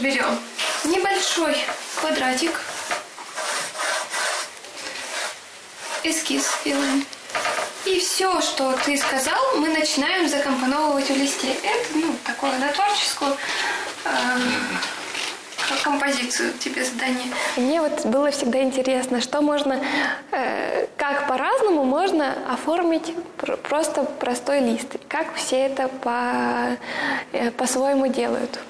берем небольшой квадратик, эскиз делаем. И все, что ты сказал, мы начинаем закомпоновывать в листе. Это, такое на творческую композицию тебе задание. Мне было всегда интересно, что можно, как по-разному можно оформить просто простой лист. Как все это по-своему делают.